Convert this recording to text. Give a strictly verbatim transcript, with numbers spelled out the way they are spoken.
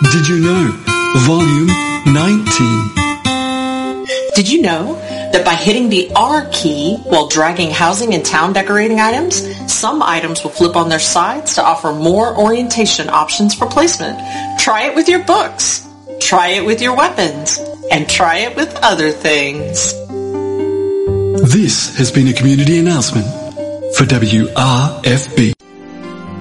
Did you know? Volume nineteen. Did you know that by hitting the R key while dragging housing and town decorating items, some items will flip on their sides to offer more orientation options for placement? Try it with your books. Try it with your weapons. And try it with other things. This has been a community announcement for W R F B.